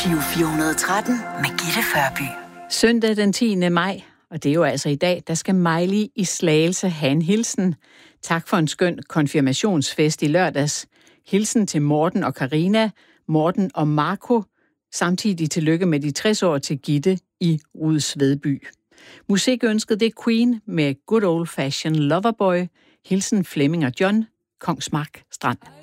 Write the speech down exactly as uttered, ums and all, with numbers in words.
Giro fire hundrede og tretten med Gitte Førby. Søndag den tiende maj, og det er jo altså i dag, der skal Miley i Slagelse have en hilsen. Tak for en skøn konfirmationsfest i lørdags. Hilsen til Morten og Karina, Morten og Marco. Samtidig tillykke med de tres år til Gitte i Rudsvedby. Musikønsket det er Queen med Good Old Fashioned Loverboy. Hilsen Flemming og John, Kongsmark Strand.